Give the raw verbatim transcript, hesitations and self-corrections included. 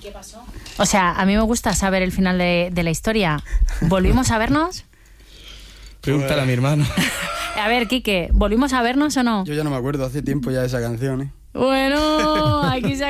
qué pasó? O sea, a mí me gusta saber el final de, de la historia. ¿Volvimos a vernos? Pregúntale a mi hermano. A ver, Quique, ¿volvimos a vernos o no? Yo ya no me acuerdo, hace tiempo ya de esa canción, ¿eh? Bueno, aquí se